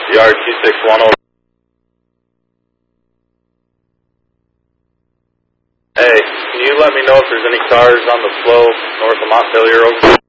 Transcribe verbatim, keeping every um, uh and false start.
Yard two six one over. Hey, can you let me know if there's any cars on the flow north of Montpelier over?